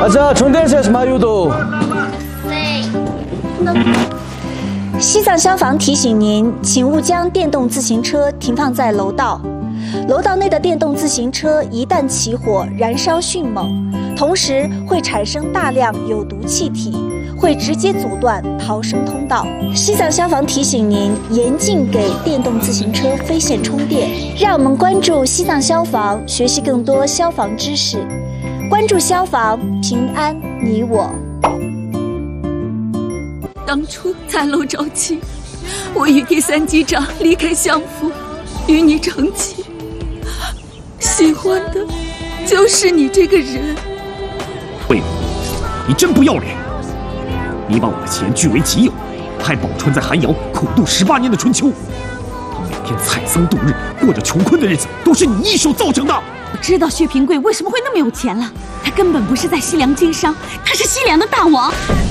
자, 정대에서 마유도. 西藏消防提醒您，请勿将电动自行车停放在楼道。楼道内的电动自行车一旦起火，燃烧迅猛，同时会产生大量有毒气体，会直接阻断逃生通道。西藏消防提醒您，严禁给电动自行车飞线充电。让我们关注西藏消防，学习更多消防知识。关注消防，平安你我。 当初3楼着起，我与第3机长离开相府，与你成亲。喜欢的就是你这个人。 慧茹，你真不要脸！你把我的钱据为己有，还宝钏在寒窑苦度18年的春秋，每天采桑度日，过着穷困的日子，都是你一手造成的。 我知道薛平贵为什么会那么有钱了，他根本不是在西凉经商，他是西凉的大王。